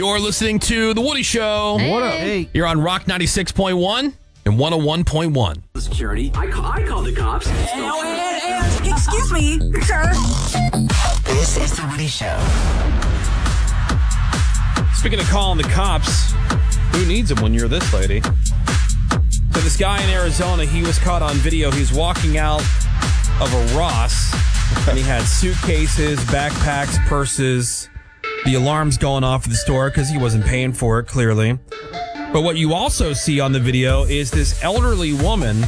You're listening to The Woody Show. Hey. What up? Hey. You're on Rock 96.1 and 101.1. Security. I called the cops. Excuse me, sir. This is The Woody Show. Speaking of calling the cops, who needs them when you're this lady? So this guy in Arizona, he was caught on video. He was walking out of a Ross, and he had suitcases, backpacks, purses. The alarm's going off at the store because he wasn't paying for it, clearly. But what you also see on the video is this elderly woman,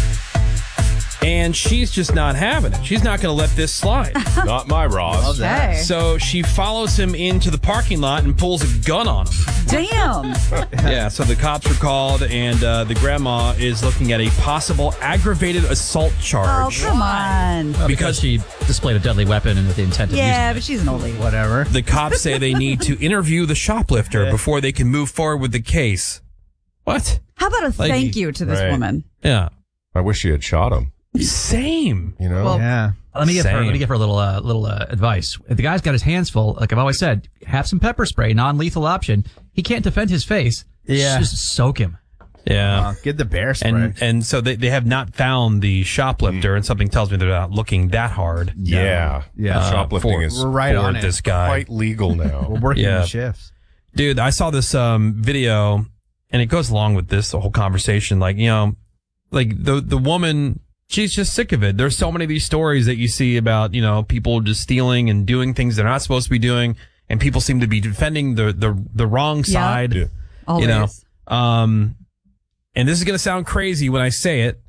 and she's just not having it. She's not going to let this slide. Not my Ross. Okay. So she follows him into the parking lot and pulls a gun on him. Damn. Yeah, so the cops were called, and the grandma is looking at a possible aggravated assault Oh, charge. come on. Because she displayed a deadly weapon and with the intent of Yeah, using but she's an old lady. Whatever. The cops say they need to interview the shoplifter before they can move forward with the case. What? How about a thank you to this Right. woman? Yeah. I wish she had shot him. Same. You know? Well, Yeah. Let me give her. Same. Let me give her a little advice. If the guy's got his hands full, like I've always said, have some pepper spray, non-lethal option. He can't defend his face. Yeah. Just soak him. Yeah. Get the bear spray. And so they have not found the shoplifter, and something tells me they're not looking that hard. yeah. Yeah. Shoplifting is We're right on for it. this guy. quite legal now. We're working Yeah. the shifts. Dude, I saw this video, and it goes along with this the whole conversation. Like, you know, like the woman, she's just sick of it. There's so many of these stories that you see about, you know, people just stealing and doing things they're not supposed to be doing, and people seem to be defending the wrong side. Yeah. always. You know, and this is gonna sound crazy when I say it.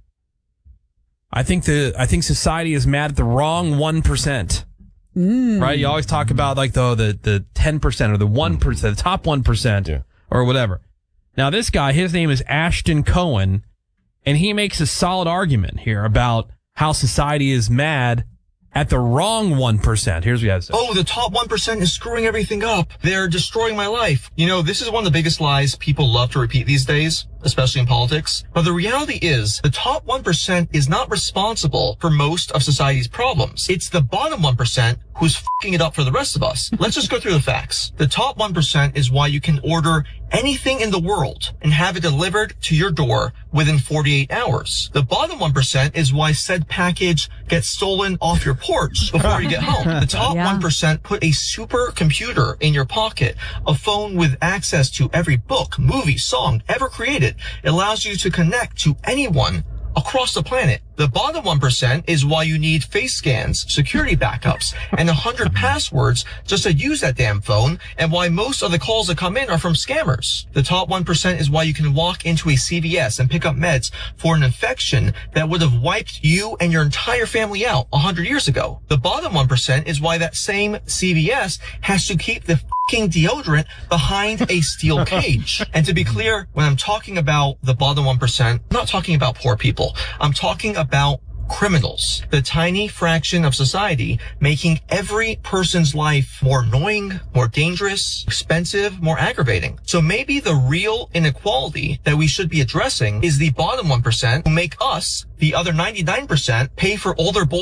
I think society is mad at the wrong 1%. Right? You always talk about like the 10% or the 1%, the top 1% or whatever. Now this guy, his name is Ashton Cohen, and he makes a solid argument here about how society is mad at the wrong 1%. Here's what he has to say. Oh, the top 1% is screwing everything up. They're destroying my life. You know, this is one of the biggest lies people love to repeat these days, especially in politics. But the reality is, the top 1% is not responsible for most of society's problems. It's the bottom 1% who's fucking it up for the rest of us. Let's just go through the facts. The top 1% is why you can order anything in the world and have it delivered to your door within 48 hours. The bottom 1% is why said package gets stolen off your porch before you get home. The top 1% put a supercomputer in your pocket, a phone with access to every book, movie, song ever created. It allows you to connect to anyone across the planet. The bottom 1% is why you need face scans, security backups, and 100 passwords just to use that damn phone, and why most of the calls that come in are from scammers. The top 1% is why you can walk into a CVS and pick up meds for an infection that would have wiped you and your entire family out 100 years ago. The bottom 1% is why that same CVS has to keep the fucking deodorant behind a steel cage. And to be clear, when I'm talking about the bottom 1%, I'm not talking about poor people. I'm talking about criminals, the tiny fraction of society making every person's life more annoying, more dangerous, expensive, more aggravating. So maybe the real inequality that we should be addressing is the bottom 1% who make us, the other 99%, pay for all their bullshit